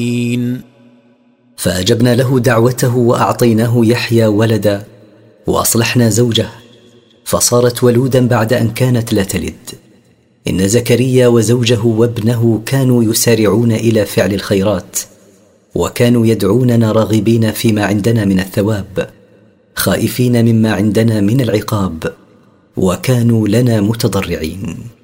فأجبنا له دعوته وأعطيناه يحيى ولدا، وأصلحنا زوجه فصارت ولودا بعد أن كانت لا تلد. إن زكريا وزوجه وابنه كانوا يسارعون إلى فعل الخيرات، وكانوا يدعوننا راغبين فيما عندنا من الثواب، خائفين مما عندنا من العقاب، وكانوا لنا متضرعين.